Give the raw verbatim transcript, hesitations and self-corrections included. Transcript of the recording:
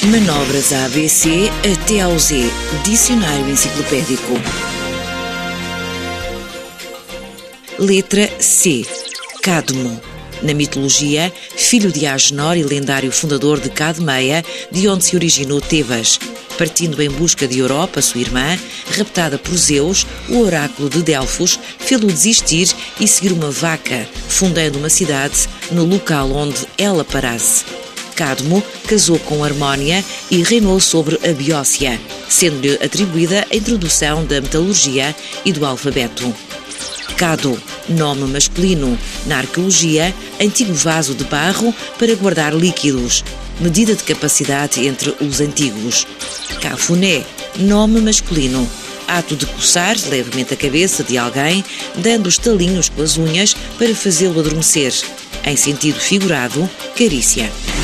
Manobras A B C até ao Z. Dicionário enciclopédico. Letra C. Cadmo. Na mitologia, filho de Agenor e lendário fundador de Cadmeia, de onde se originou Tebas. Partindo em busca de Europa, sua irmã, raptada por Zeus, o oráculo de Delfos, fê-lo desistir e seguir uma vaca, fundando uma cidade no local onde ela parasse. Cadmo casou com Harmónia e reinou sobre a Beócia, sendo-lhe atribuída a introdução da metalurgia e do alfabeto. Cado, nome masculino, na arqueologia, antigo vaso de barro para guardar líquidos, medida de capacidade entre os antigos. Cafuné, nome masculino, ato de coçar levemente a cabeça de alguém, dando estalinhos com as unhas para fazê-lo adormecer. Em sentido figurado, carícia.